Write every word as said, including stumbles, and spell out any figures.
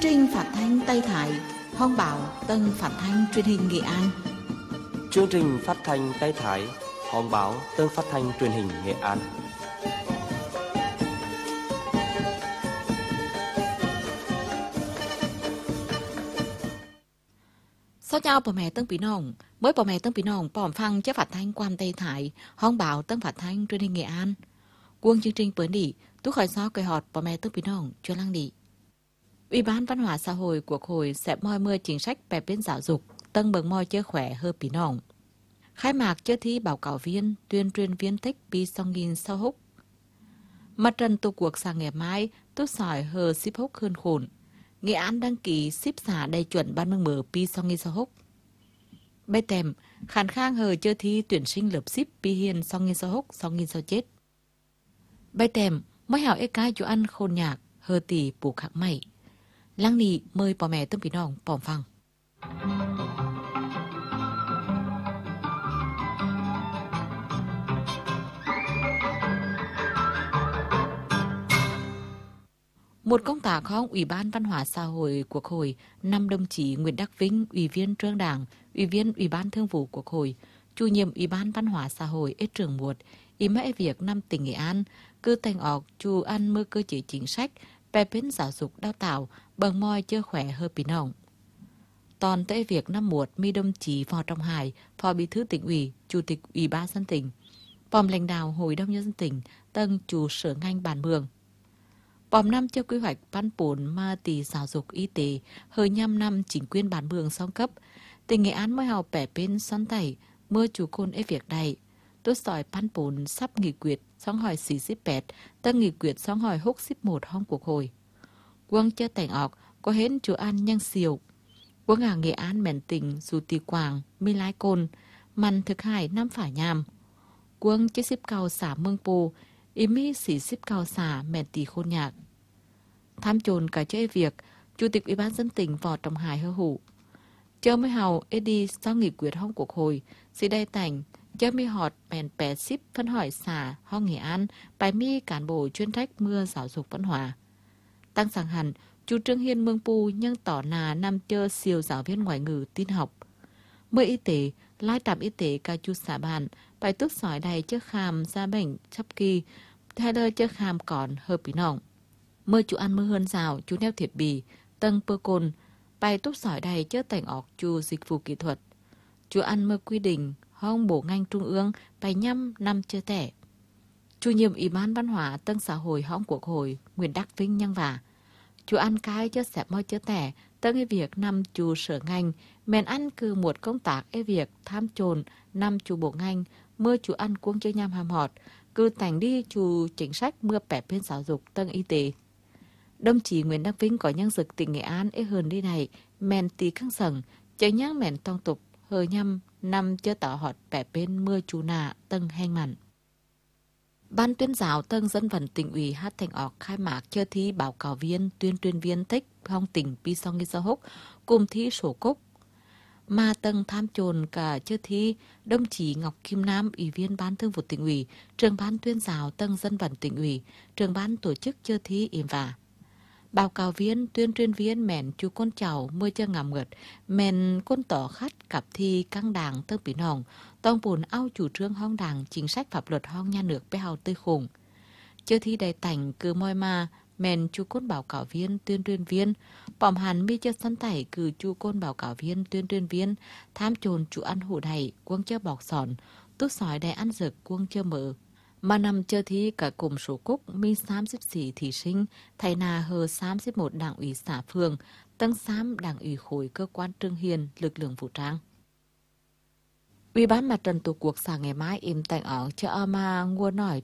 trình phát thanh Tây Thái, Hoang Báo Tân Phát thanh Truyền hình Nghệ An. Chương trình phát thanh Tây Thái, Hoang Báo Tân Phát thanh Truyền hình Nghệ An. Sau chào bà mẹ Tân Bí Nông, mới bà mẹ Tân Bí Nông bỏm phăng chế phát thanh quan Tây Thái, Hoang Báo Tân Phát thanh Truyền hình Nghệ An. Quân chương trình bữa nỉ, tú khỏi gió cây họt bà mẹ Tân Bí Nông chưa lăng nỉ. Ủy ban Văn hóa xã hội Quốc hội sẽ moi mưa chính sách bè bên giáo dục, tân bừng moi chơi khỏe hơn Bí Nông. Khai mạc chơi thi báo cáo viên, tuyên truyền viên tích Bí Song Nghìn sau húc. Mặt trận Tổ quốc sáng ngày mai, tốt sỏi hờ ship húc hơn khổn. Nghệ An đăng ký ship xã đầy chuẩn ban mừng mở Bí Song Nghìn sau húc. Bây tèm, khán khang hờ chơi thi tuyển sinh lớp ship Bí Hiền Song Nghìn sau húc, Song Nghìn sau chết. Bây tèm, mới hảo ếch cái chú ăn khôn nhạc, hờ tỷ bù khắc mày. Lăng nì mời bà mẹ Tân Bí Nông bỏm phăng. Một công tácของỦy ban Văn hóa xã hội Quốc hội, năm đồng chí Nguyễn Đắc Vinh, Ủy viên Trung ương Đảng, Ủy viên Ủy ban Thường vụ Quốc hội, chủ nhiệm Ủy ban Văn hóa xã hội ết trường muột, ý mẹ việc năm tỉnh Nghệ An, cư thành ọc chủ ăn mơ cơ chế chính sách, bè bên giáo dục đào tạo, bằng môi chơi khỏe hơn Bí Nông. Toàn tới việc năm muột mi đồng chí Phó Trọng Hải, Phó Bí thư tỉnh ủy, Chủ tịch Ủy ban dân tỉnh, bòm lãnh đạo Hội đồng nhân dân tỉnh, tân chủ sở ngành bản mường. Bòm năm cho quy hoạch ban bốn mà tỷ giáo dục y tế, hơi nhăm năm chính quyền bản mường song cấp, tỉnh Nghệ An mới hào bẻ bên son tẩy, mưa chủ côn ế việc này. Tốt sỏi ban bốn sắp nghị quyết, xong hỏi xí xíp bẹt, tân nghị quyết xong hỏi húc xíp một hông cuộc hồi. Quân chơi tảnh ọc, có hến chú ăn nhăng siêu. Quân à Nghệ An mẹn tình dù tì quảng, mi lái côn, màn thực hải năm phải nhàm. Quân chơi xíp cao xả mương pù, ý mi xí xíp cao xả mẹn tì khôn nhạc. Tham chồn cả chơi việc, Chủ tịch Ủy ban dân tỉnh Võ Trọng Hải hơ hủ. Chờ mới hào ế đi sau nghị quyết hông cuộc hồi, xí đây tảnh, chờ mi họt mẹn bè xíp phân hỏi xả hông Nghệ An, bài mi cán bộ chuyên trách mưa giáo dục văn hóa. Tăng sáng hẳn, chú Trương Hiên Mương Pu nhưng tỏ nà nằm chơ siêu giáo viên ngoại ngữ tin học. Mưa y tế, lai trạm y tế ca chú xã bàn, bài tốt sỏi đầy chơ khám ra bệnh chấp kỳ, hay đời chơ khám còn hợp Bí Nông. Mưa chú ăn mưa hơn rào, chú neo thiệt bì, tân pơ côn, bài tốt sỏi đầy chơ tảnh ọc chú dịch vụ kỹ thuật. Chú ăn mưa quy định, hông bổ ngành trung ương, bài nhăm năm chơ tẻ. Chủ nhiệm Ủy ban Văn hóa Tân xã hội hõng Quốc hội Nguyễn Đắc Vinh nhăng vả. Chú ăn cái cho xẹp môi chớ tẻ, tân cái việc năm chú sở ngành, mẹn ăn cứ một công tác cái việc tham trồn, năm chú bộ ngành, mưa chú ăn cuông chơi nham hàm họt, cứ tảnh đi chú chính sách mưa bẹp bên giáo dục tân y tế. Đồng chí Nguyễn Đắc Vinh có nhân dực tỉnh Nghệ An ế hơn đi này, mẹn tí khăng sầng, chơi nhang mẹn tông tục, hờ nhăm, năm chớ tỏ họt bẹp bên mưa chú nà tân hanh mặn. Ban tuyên giáo Tân Dân vận tỉnh ủy Hát Thành ọc khai mạc chơi thi báo cáo viên, tuyên truyền viên tích hong tỉnh Bí Song Nghìn sau húc cùng thi sổ cúc. Mà Tân tham chồn cả chơi thi đồng chí Ngọc Kim Nam, Ủy viên Ban Thường vụ tỉnh ủy, trưởng ban tuyên giáo Tân Dân vận tỉnh ủy, trưởng ban tổ chức chơi thi im vả. Báo cáo viên, tuyên truyền viên mẹn chú con cháu mưa chơi ngầm ngợt, mẹn con tỏ khát cặp thi căng đảng Tân Bí Nông, tông bùn ao chủ trương hong đảng chính sách pháp luật hong nhà nước bé hào tươi khủng. Chơi thi đầy tảnh cứ môi ma, mẹn chú con báo cáo viên, tuyên truyền viên, bỏm hàn mi chơi sân tẩy cứ chú con báo cáo viên, tuyên truyền viên, tham chồn chú ăn hủ đầy, quân chơi bọc sòn, tốt sỏi đầy ăn rực, quân chơi mở. Mà nằm chơi thi cả cùng số cúc mi xám xếp xỉ thí sinh, thầy nà hờ xám xếp một đảng ủy xã phường, tân xám đảng ủy khối cơ quan trương hiền, lực lượng vũ trang. Ủy ban Mặt trận Tổ quốc sáng ngày mai im tành ở chợ mà ngua nổi